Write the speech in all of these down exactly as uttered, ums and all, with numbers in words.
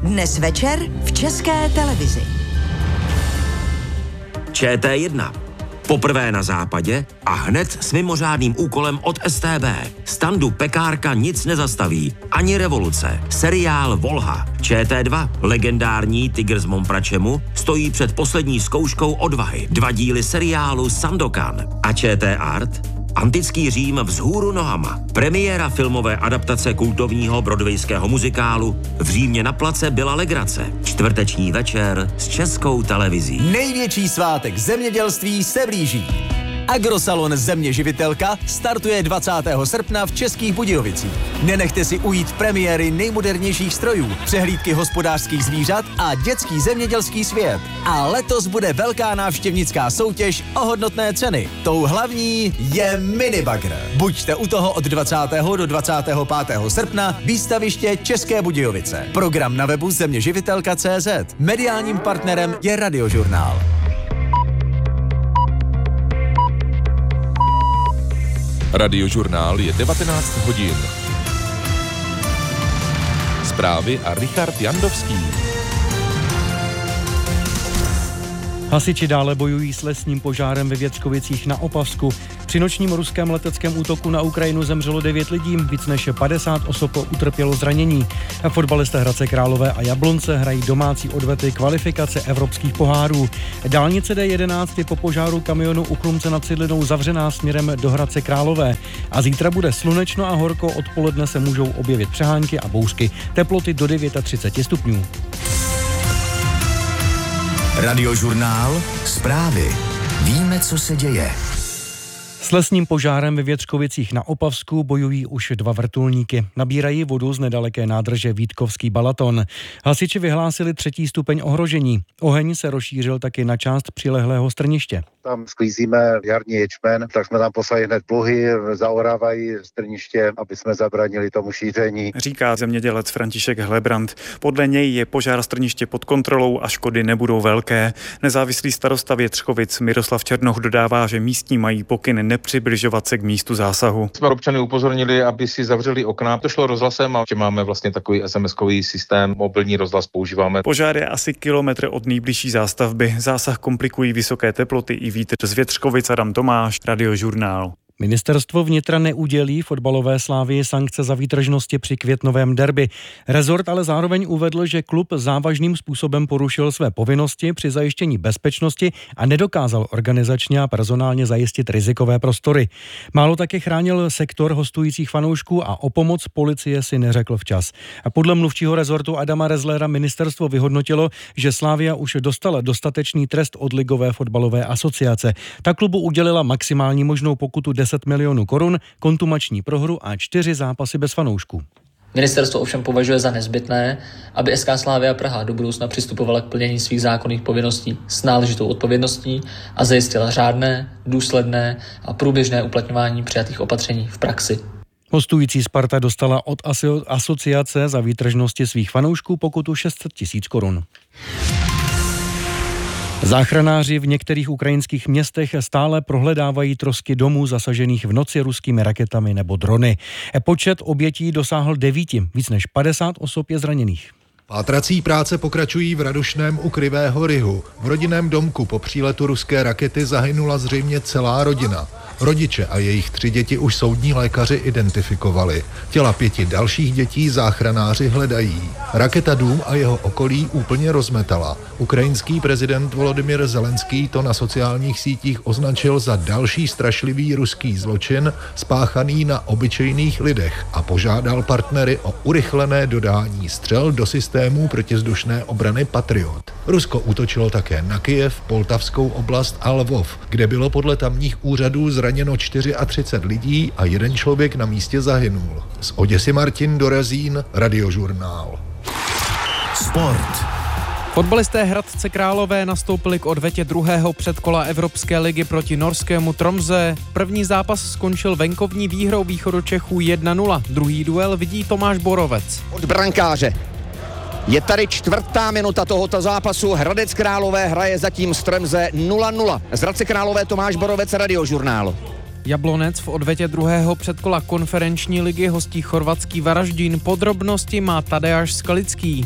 Dnes večer v České televizi. Č T jedna. Poprvé na západě a hned s mimořádným úkolem od S T B. Standu Pekárka nic nezastaví, ani revoluce. Seriál Volha. Č T dva. Legendární Tygr z Mompračemu stojí před poslední zkouškou odvahy. Dva díly seriálu Sandokan. A Č T Art. Antický Řím vzhůru nohama. Premiéra filmové adaptace kultovního broadwayského muzikálu V Římě na place byla legrace. Čtvrteční večer s Českou televizí. Největší svátek zemědělství se blíží. Agrosalon Země živitelka startuje dvacátého srpna v Českých Budějovicích. Nenechte si ujít premiéry nejmodernějších strojů, přehlídky hospodářských zvířat a dětský zemědělský svět. A letos bude velká návštěvnická soutěž o hodnotné ceny. Tou hlavní je minibagr. Buďte u toho od dvacátého do dvacátého pátého srpna, výstaviště České Budějovice. Program na webu zeměživitelka tečka cé zet. Mediálním partnerem je Radiožurnál. Radiožurnál je devatenáct hodin. Zprávy a Richard Jandovský. Hasiči dále bojují s lesním požárem ve Větřkovicích na Opavsku. Při nočním ruském leteckém útoku na Ukrajinu zemřelo devět lidí, víc než padesát osob utrpělo zranění. Fotbalisté Hradce Králové a Jablonce hrají domácí odvety kvalifikace evropských pohárů. Dálnice D jedenáct je po požáru kamionu u Chlumce nad Cidlinou zavřená směrem do Hradce Králové. A zítra bude slunečno a horko, odpoledne se můžou objevit přehánky a bouřky. Teploty do třicet devět stupňů. Radiožurnál, zprávy. Víme, co se děje. S lesním požárem ve Větřkovicích na Opavsku bojují už dva vrtulníky. Nabírají vodu z nedaleké nádrže Vítkovský Balaton. Hasiči vyhlásili třetí stupeň ohrožení. Oheň se rozšířil taky na část přilehlého strniště. Tam sklízíme jarní ječmen, tak jsme tam poslali hned pluhy, zaorávají strniště, aby jsme zabránili tomu šíření. Říká zemědělec František Hlebrant. Podle něj je požár strniště pod kontrolou a škody nebudou velké. Nezávislý starosta Větřkovic Miroslav Černoch dodává, že místní mají pokyn nepřibližovat se k místu zásahu. Jsme občany upozornili, aby si zavřeli okna. To šlo rozhlasem a že máme vlastně takový es em eskový systém, mobilní rozhlas používáme. Požár je asi kilometr od nejbližší zástavby. Zásah komplikují vysoké teploty i vítr. Z Větřkovic Adam Tomáš, Radiožurnál. Ministerstvo vnitra neudělí fotbalové Slávii sankce za výtržnosti při květnovém derby. Rezort ale zároveň uvedl, že klub závažným způsobem porušil své povinnosti při zajištění bezpečnosti a nedokázal organizačně a personálně zajistit rizikové prostory. Málo také chránil sektor hostujících fanoušků a o pomoc policie si neřekl včas. A podle mluvčího rezortu Adama Rezlera ministerstvo vyhodnotilo, že Slavia už dostala dostatečný trest od Ligové fotbalové asociace. Ta klubu udělila maximální možnou pokutu deset milionů korun, kontumační prohru a čtyři zápasy bez fanoušků. Ministerstvo ovšem považuje za nezbytné, aby S K Slavia Praha do budoucna přistupovala k plnění svých zákonných povinností s náležitou odpovědností a zajistila řádné, důsledné a průběžné uplatňování přijatých opatření v praxi. Hostující Sparta dostala od asociace za výtržnosti svých fanoušků pokutu šest set tisíc korun. Záchranáři v některých ukrajinských městech stále prohledávají trosky domů zasažených v noci ruskými raketami nebo drony. Počet obětí dosáhl devíti, víc než padesát osob je zraněných. Pátrací práce pokračují v Radošném u Krivého Rihu. V rodinném domku po příletu ruské rakety zahynula zřejmě celá rodina. Rodiče a jejich tři děti už soudní lékaři identifikovali. Těla pěti dalších dětí záchranáři hledají. Raketa dům a jeho okolí úplně rozmetala. Ukrajinský prezident Volodymyr Zelenský to na sociálních sítích označil za další strašlivý ruský zločin spáchaný na obyčejných lidech a požádal partnery o urychlené dodání střel do systémů protizdušné obrany Patriot. Rusko útočilo také na Kyjev, Poltavskou oblast a Lvov, kde bylo podle tamních úřadů zraněno třicet čtyři lidí a jeden člověk na místě zahynul. Z Oděsy Martin Dorazín, Radiožurnál. Sport. Fotbalisté Hradce Králové nastoupili k odvetě druhého předkola Evropské ligy proti norskému Tromsø. První zápas skončil venkovní výhrou Východočechů jedna nula. Druhý duel vidí Tomáš Borovec. Od brankáře. Je tady čtvrtá minuta tohoto zápasu. Hradec Králové hraje zatím s Tromsø nula nula. Z Hradce Králové Tomáš Borovec, Radiožurnál. Jablonec v odvetě druhého předkola konferenční ligy hostí chorvatský Varaždín. Podrobnosti má Tadeáš Skalický.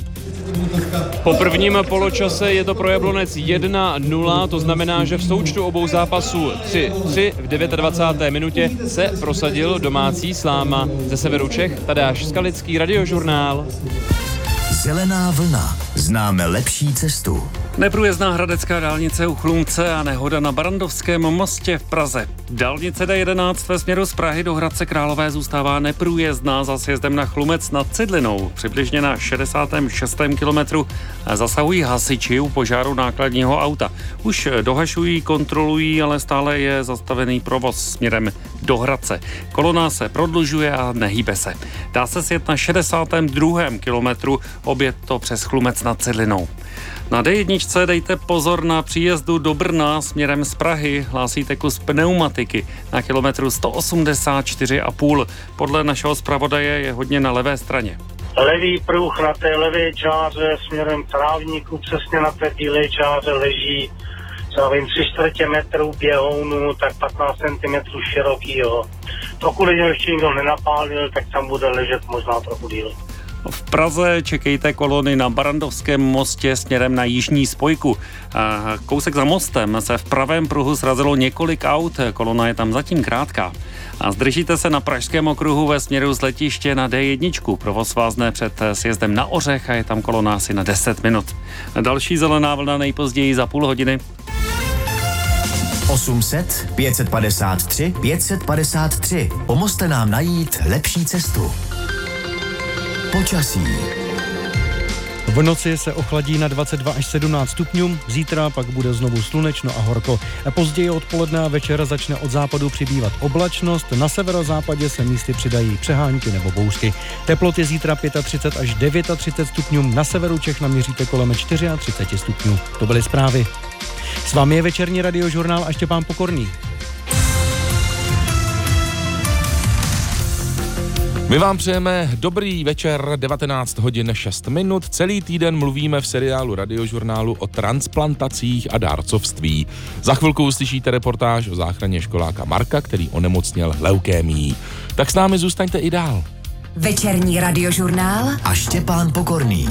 Po prvním poločase je to pro Jablonec jedna nula, to znamená, že v součtu obou zápasů tři tři v dvacáté deváté minutě se prosadil domácí Sláma. Ze severu Čech Tadáš Skalický, Radiožurnál. Zelená vlna. Známe lepší cestu. Neprůjezdná hradecká dálnice u Chlumce a nehoda na Barandovském mostě v Praze. Dálnice D jedenáct ve směru z Prahy do Hradce Králové zůstává neprůjezdná za sjezdem na Chlumec nad Cidlinou. Přibližně na šedesátém šestém kilometru zasahují hasiči u požáru nákladního auta. Už dohašují, kontrolují, ale stále je zastavený provoz směrem do Hradce. Kolona se prodlužuje a nehýbe se. Dá se sjet na šedesátém druhém kilometru, objet to přes Chlumec nad Cidlinou. Na D jedna dejte pozor na příjezdu do Brna směrem z Prahy, hlásíte kus pneumatiky na kilometru sto osmdesát čtyři a půl. Podle našeho zpravodaje je hodně na levé straně. Levý pruh na té levé čáře směrem k trávníku, přesně na té bílé čáře leží, já vím, tři čtvrtě metru běhounu, tak patnáct centimetrů širokýho. Pokud ho ještě nikdo nenapálil, tak tam bude ležet možná trochu díl. V Praze čekejte kolony na Barandovském mostě směrem na jižní spojku. Kousek za mostem se v pravém pruhu srazilo několik aut, kolona je tam zatím krátká. A zdržíte se na Pražském okruhu ve směru z letiště na D jedna. Provoz vázne před sjezdem na Ořech a je tam kolona asi na deset minut. Další zelená vlna nejpozději za půl hodiny. osm set, pět set padesát tři, pět set padesát tři. Pomozte nám najít lepší cestu. Počasí. V noci se ochladí na dvacet dva až sedmnáct stupňů, zítra pak bude znovu slunečno a horko. Později odpoledne a večer začne od západu přibývat oblačnost, na severozápadě se místy přidají přehánky nebo bouřky. Teploty zítra třicet pět až třicet devět stupňů, na severu Čech naměříte kolem třicet čtyři stupňů. To byly zprávy. S vámi je večerní Radiožurnál a Štěpán Pokorný. My vám přejeme dobrý večer, devatenáct hodin šest minut. Celý týden mluvíme v seriálu Radiožurnálu o transplantacích a dárcovství. Za chvilku uslyšíte reportáž o záchraně školáka Marka, který onemocněl leukémií. Tak s námi zůstaňte i dál. Večerní Radiožurnál a Štěpán Pokorný.